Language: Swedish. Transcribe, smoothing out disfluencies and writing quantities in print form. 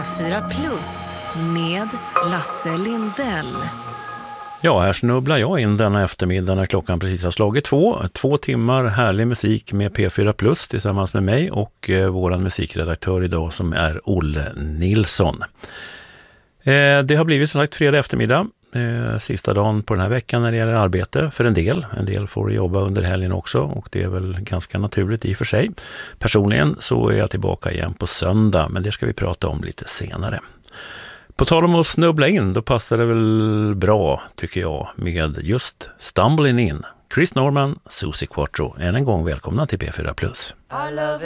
P4 Plus med Lasse Lindell. Ja, här snubblar jag in denna eftermiddag när klockan precis har slagit 2 timmar härlig musik med P4 Plus tillsammans med mig och våran musikredaktör idag som är Olle Nilsson. Det har blivit som sagt fredag eftermiddag, sista dagen på den här veckan när det gäller arbete för en del. En del får jobba under helgen också och det är väl ganska naturligt i och för sig. Personligen så är jag tillbaka igen på söndag, men det ska vi prata om lite senare. På tal om att snubbla in, då passar det väl bra tycker jag med just Stumbling In. Chris Norman, Susie Quattro, än en gång välkomna till P4 Plus.